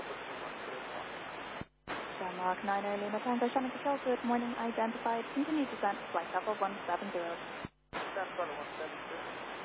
Denmark 9 Lima Tango Sonic Patrol, good morning, identified, continue descent, flight level 170. Descent level 170.